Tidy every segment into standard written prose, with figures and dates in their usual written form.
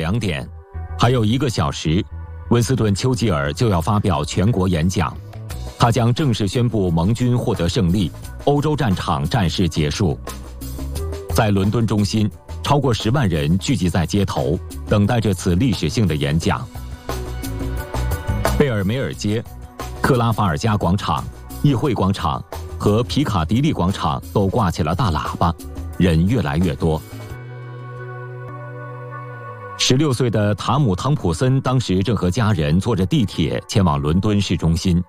2点，还有1个小时，温斯顿·丘吉尔就要发表全国演讲。他将正式宣布盟军获得胜利，欧洲战场战事结束。在伦敦中心，超过10万人聚集在街头，等待着此历史性的演讲。贝尔梅尔街、特拉法尔加广场、议会广场和皮卡迪利广场都挂起了大喇叭，人越来越多。16岁的塔姆·汤普森当时正和家人坐着地铁前往伦敦市中心。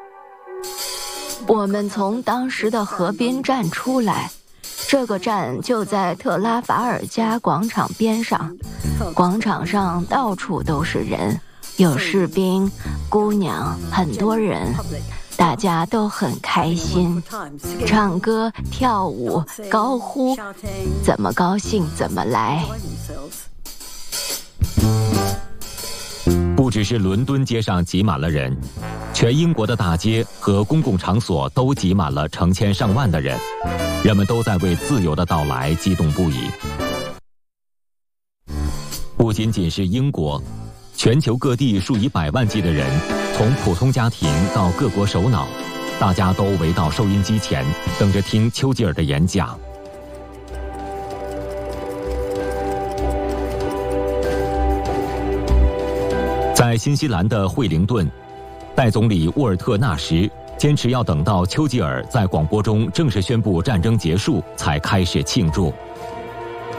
我们从当时的河滨站出来，这个站就在特拉法尔加广场边上，广场上到处都是人，有士兵、姑娘，很多人，大家都很开心，唱歌、跳舞、高呼，怎么高兴怎么来。 不只是伦敦街上挤满了人，全英国的大街和公共场所都挤满了成千上万的人，人们都在为自由的到来激动不已。不仅仅是英国，全球各地数以百万计的人，从普通家庭到各国首脑，大家都围到收音机前，等着听丘吉尔的演讲。在新西兰的惠灵顿，代总理沃尔特纳什坚持要等到丘吉尔在广播中正式宣布战争结束才开始庆祝。